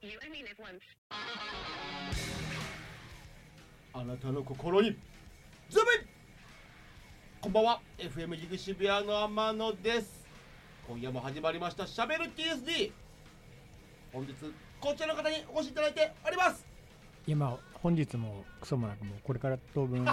あなたの心にズームイン。こんばんは、 FM ジグ渋谷の天野です。今夜も始まりましたしゃべる TSD。 本日こちらの方にお越しいただいております。 いや、まあ本日もクソもなく、もうこれから当分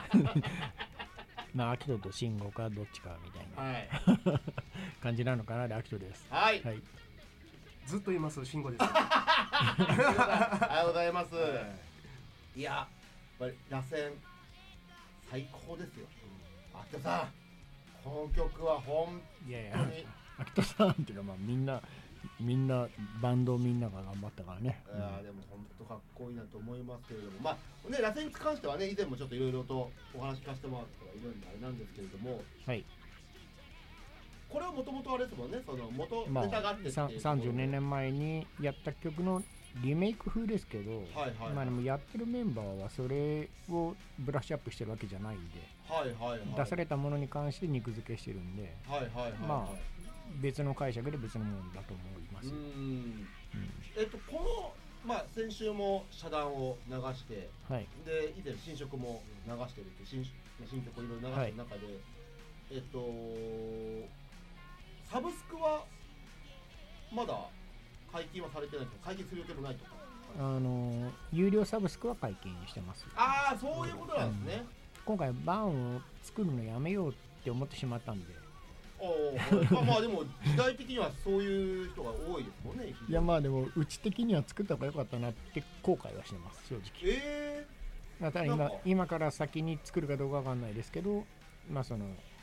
まあアキトとシンゴかどっちかみたいな、 はい感じなのかな。でアキトです。 はい、 はい、 ずっと言います慎吾です。 ありがとうございます。いや、やっぱり螺旋最高ですよ。あきとさん、この曲は本当に。 いやいや、アキトさんっていうか、まあみんなバンドみんなが頑張ったからね。 いやでも本当かっこいいなと思いますけれども、まあね、螺旋に関してはね、以前もちょっといろいろとお話聞かせてもらってはいるんであれなんですけれども、 はい。 これはもともとあれですもんね、その元まあネタがあってっていう、 30年前にやった曲のリメイク風ですけど、 はいはいはい、 まあでもやってるメンバーはそれをブラッシュアップしてるわけじゃないんで、 はいはいはい、 出されたものに関して肉付けしてるんで、 はいはいはい、 まあ別の解釈で別のものだと思います。 この、まあ、先週も遮断を流して、 はい、 で以前新色も流してるって新曲をいろいろ流してる中で、はい、サブスクはまだ解禁はされてないとか、解禁する予定もないとか。 有料サブスクは解禁してます。 ああ、そういうことなんですね。 今回バーンを作るのやめようって思ってしまったんで。 まあでも時代的にはそういう人が多いですもんね。 いや、まあでもうち的には作った方が良かったなって後悔はしてます、正直。また今から先に作るかどうかわかんないですけど、まあその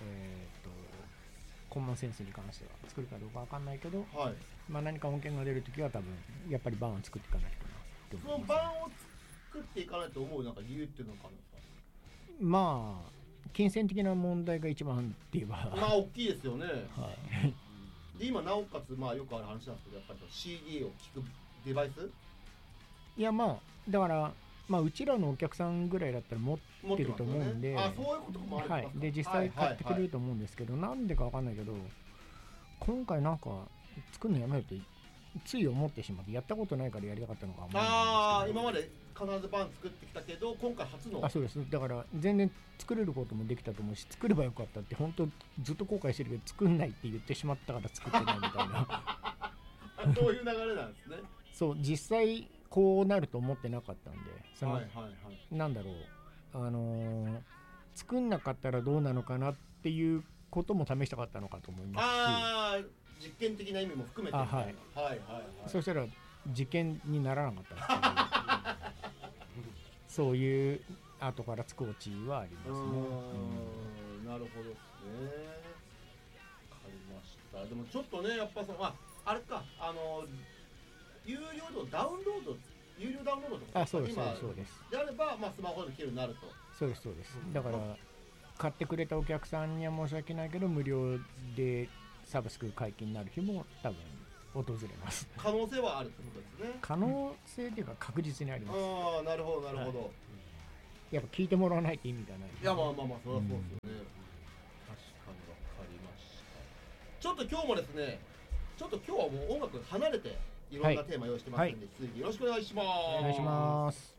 コモンセンスに関しては作るかどうかわかんないけど、はい、まあ何か恩恵が出るときは多分やっぱりバーンを作っていかないとなって思います。 そのバーンを作っていかないと思うなんか理由っていうのがあるんですか。 まあ金銭的な問題が一番って言えばまあ大きいですよね。はい、で今なおかつ、まあよくある話なんですけど、やっぱり CD を聴くデバイス、 いや、まあだからまあうちらのお客さんぐらいだったら持ってると思うんで、 あ、そういうこともあるんですか。はい、 で実際買ってくれると思うんですけど、なんでかわかんないけど今回なんか作るのやめるってつい思ってしまって、やったことないからやりたかったのかも。 ああ、今まで必ずバーン作ってきたけど今回初の。 あ、そうです。だから全然作れることもできたと思うし、作ればよかったって本当ずっと後悔してるけど、作んないって言ってしまったから作ってないみたいなそういう流れなんですね。 そう、実際こうなると思ってなかったんで、その、 はいはいはい、 なんだろう、作んなかったらどうなのかなっていうことも試したかったのかと思いますし、 ああ、実験的な意味も含めて、 はいはいはい、そしたら実験にならなかったっていうそういう後からつくオチはありますね。 なるほどですね。わかりました。でもちょっとね、やっぱそのあれか、有料ダウンロード、有料ダウンロードとか、 そうですそうです。 であれば、まあ、スマホで聴けるようになると。 そうですそうです。だから買ってくれたお客さんには申し訳ないけど、無料でサブスク解禁になる日も多分訪れます。 可能性はあるってことですね。 可能性というか確実にあります。 ああ、なるほどなるほど、はい、 やっぱ聞いてもらわないと意味がない。 いや、まあまあまあ、それはそうですよね。確かにわかりました。ちょっと今日もですね、ちょっと今日はもう音楽離れていろんなテーマ用意してますので、はい、続いてよろしくお願いします。 お願いします。